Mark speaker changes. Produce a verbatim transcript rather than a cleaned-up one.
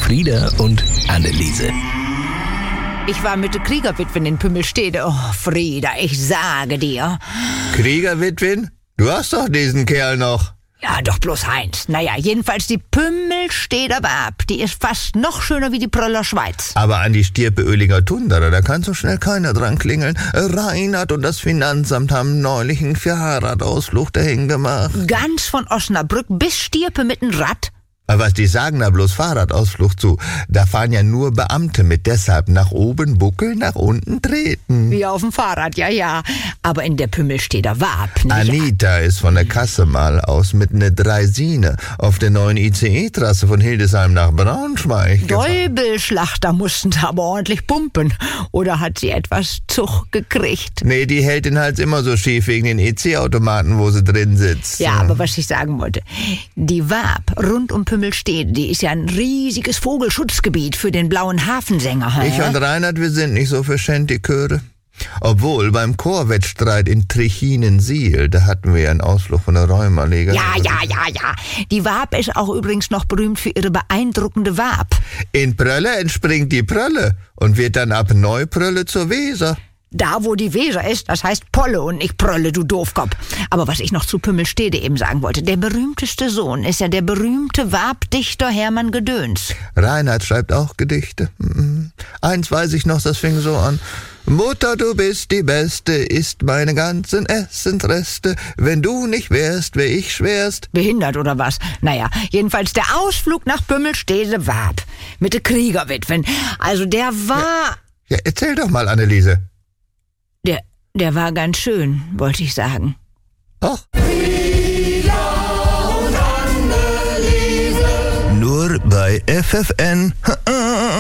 Speaker 1: Frieda und Anneliese.
Speaker 2: Ich war mit der Kriegerwitwen in Pümmelstede. Oh, Frieda, ich sage dir.
Speaker 3: Kriegerwitwen? Du hast doch diesen Kerl noch.
Speaker 2: Ja, doch bloß Heinz. Naja, jedenfalls die Pümmelsteder Wab. Die ist fast noch schöner wie die Pröller Schweiz.
Speaker 3: Aber an die Stirpe-Oehlinger Tundra, da kann so schnell keiner dran klingeln. Reinhard und das Finanzamt haben neulich einen Fahrradausflug dahin gemacht.
Speaker 2: Ganz von Osnabrück bis Stirpe mit dem Rad.
Speaker 3: Aber was die sagen da bloß Fahrradausflug zu, da fahren ja nur Beamte mit, deshalb nach oben buckeln, nach unten treten.
Speaker 2: Wie auf dem Fahrrad, ja, ja. Aber in der Pümmelsteder Wab nicht.
Speaker 3: Anita ist von der Kasse mal aus mit ne Dreisine auf der neuen I C E-Trasse von Hildesheim nach Braunschweig gefahren.
Speaker 2: Däubelschlachter mussten da aber ordentlich pumpen. Oder hat sie etwas Zug gekriegt?
Speaker 3: Nee, die hält den Hals immer so schief wegen den E C-Automaten, wo sie drin sitzt.
Speaker 2: Ja, aber was ich sagen wollte, die Wab rund um Pümmelstede, die ist ja ein riesiges Vogelschutzgebiet für den blauen Hafensänger. Hä?
Speaker 3: Ich und Reinhard, wir sind nicht so für Schändiköre. Obwohl, beim Chorwettstreit in Trichinen-Siel, da hatten wir ja einen Ausflug von der Rheumaleger.
Speaker 2: Ja, ja, ja, ja. Die Wab ist auch übrigens noch berühmt für ihre beeindruckende Wab.
Speaker 3: In Prölle entspringt die Prölle und wird dann ab Neuprölle zur Weser.
Speaker 2: Da, wo die Weser ist, das heißt Polle und nicht Prölle, du Doofkopf. Aber was ich noch zu Pümmelstede eben sagen wollte, der berühmteste Sohn ist ja der berühmte Wabdichter Hermann Gedöns.
Speaker 3: Reinhard schreibt auch Gedichte. Eins weiß ich noch, das fing so an. Mutter, du bist die Beste, isst meine ganzen Essensreste. Wenn du nicht wärst, wär ich schwerst.
Speaker 2: Behindert oder was? Naja, jedenfalls der Ausflug nach Pümmelstede Wab. Mit der Kriegerwitwen. Also der war...
Speaker 3: Ja, ja, erzähl doch mal, Anneliese.
Speaker 2: Der, der war ganz schön, wollte ich sagen.
Speaker 3: Ach.
Speaker 1: Nur bei F F N.